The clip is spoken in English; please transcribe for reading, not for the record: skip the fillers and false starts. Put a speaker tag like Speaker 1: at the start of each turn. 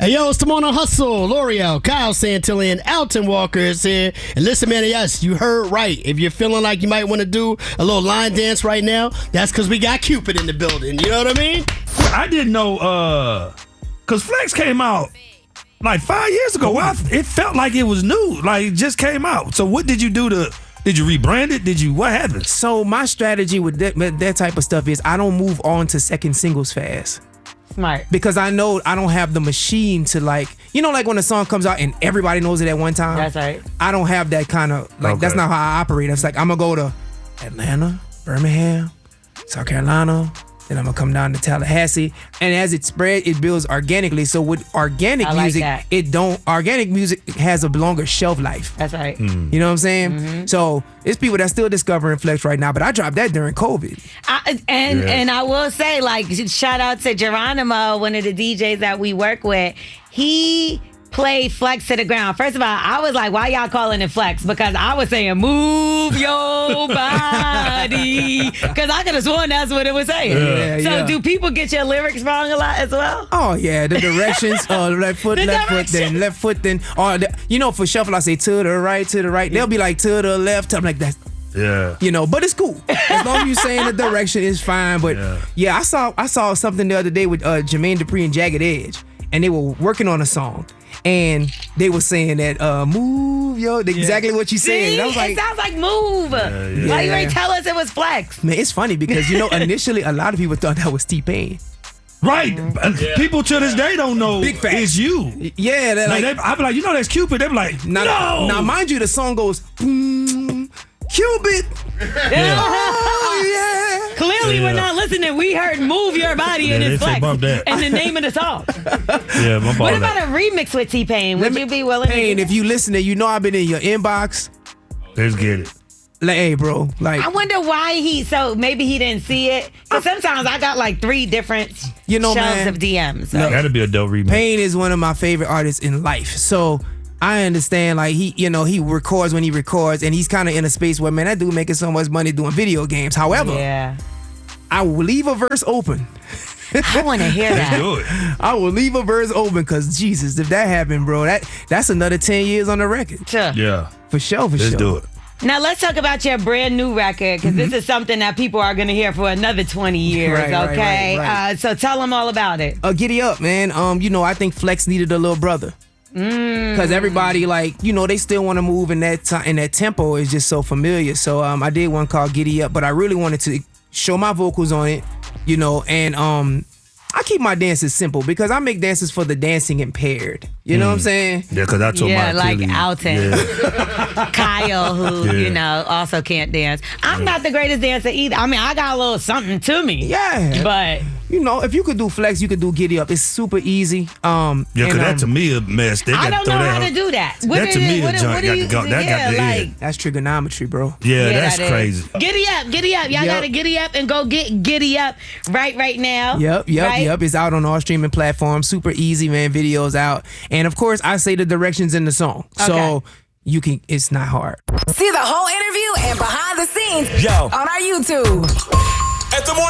Speaker 1: Hey, yo, it's Timon Hustle. L'Oreal, Kyle Santilli, and Alton Walker is here. And listen, man, yes, you heard right. If you're feeling like you might want to do a little line dance right now, that's because we got Cupid in the building. You know what I mean?
Speaker 2: I didn't know, because Flex came out like 5 years ago. Well, it felt like it was new, like it just came out. So what did you do did you rebrand it? What happened?
Speaker 3: So my strategy with that type of stuff is I don't move on to second singles fast.
Speaker 4: Smart.
Speaker 3: Because I know I don't have the machine to like when a song comes out and everybody knows it at one time.
Speaker 4: That's right.
Speaker 3: I don't have that kind of That's not how I operate. It's like I'm gonna go to Atlanta, Birmingham, South Carolina, then I'm gonna come down to Tallahassee, and as it spreads, it builds organically. So with organic music, organic music has a longer shelf life.
Speaker 4: That's right.
Speaker 3: You know what I'm saying? Mm-hmm. So it's people that's still discovering Flex right now, but I dropped that during COVID.
Speaker 4: And I will say, like, shout out to Geronimo, one of the DJs that we work with. He played Flex to the ground. First of all, I was like, why y'all calling it Flex? Because I was saying, move your body. Because I could have sworn that's what it was saying. Do people get your lyrics wrong a lot as well?
Speaker 3: Oh, yeah. The directions, left foot, then left foot, then. For shuffle, I say to the right. They'll be like to the left. I'm like, that's.
Speaker 2: Yeah.
Speaker 3: But it's cool. As long as you're saying the direction is fine. But I saw something the other day with Jermaine Dupri and Jagged Edge. And they were working on a song. And they were saying that move, exactly what you said.
Speaker 4: See,
Speaker 3: I was like,
Speaker 4: it sounds like move. Why you ain't tell us it was Flex?
Speaker 3: Man, it's funny because, initially a lot of people thought that was T-Pain.
Speaker 2: Right. People to this day don't know it's you.
Speaker 3: Yeah.
Speaker 2: I be like, that's Cupid. They be like, no.
Speaker 3: Now, mind you, the song goes, boom, Cupid. Oh, yeah.
Speaker 4: Clearly, we're not listening. We heard "Move Your Body" and it's Flex, and the name of the song. What about a remix with T-Pain? Would you be willing?
Speaker 3: Pain, if you listening, I've been in your inbox.
Speaker 2: Let's get it.
Speaker 3: Like, hey, bro. Like,
Speaker 4: I wonder why so maybe he didn't see it. Because sometimes I got like 3 different shelves of DMs. So.
Speaker 2: That'd be a dope remix.
Speaker 3: Pain is one of my favorite artists in life. So I understand, like, he records when he records, and he's kind of in a space where, man, that dude making so much money doing video games. However, I will leave a verse open.
Speaker 4: I want to hear that.
Speaker 2: Let's do it.
Speaker 3: I will leave a verse open because, Jesus, if that happened, bro, that's another 10 years on the record.
Speaker 4: Sure.
Speaker 2: Yeah.
Speaker 3: For sure.
Speaker 2: Let's do it.
Speaker 4: Now, let's talk about your brand new record, because this is something that people are going to hear for another 20 years, okay?
Speaker 3: Right.
Speaker 4: So tell them all about it.
Speaker 3: Giddy Up, man. I think Flex needed a little brother. Because everybody, they still want to move in that tempo is just so familiar. So I did one called Giddy Up, but I really wanted to show my vocals on it, and I keep my dances simple because I make dances for the dancing impaired. You know what I'm saying?
Speaker 2: Yeah, because I told my
Speaker 4: like
Speaker 2: Achilles.
Speaker 4: Alton. Kyle, who, also can't dance. I'm not the greatest dancer either. I mean, I got a little something to me.
Speaker 3: Yeah.
Speaker 4: But...
Speaker 3: if you could do Flex, you could do Giddy Up. It's super easy.
Speaker 2: Because that to me a mess.
Speaker 4: I don't know how to do that.
Speaker 2: That to me a junk got to go. That got to end.
Speaker 3: That's trigonometry, bro.
Speaker 2: Yeah, that's crazy.
Speaker 4: Giddy up. Y'all got to giddy up and go get Giddy Up right now.
Speaker 3: Yep. It's out on all streaming platforms. Super easy, man. Videos out. And of course, I say the directions in the song. So it's not hard.
Speaker 5: See the whole interview and behind the scenes on our YouTube.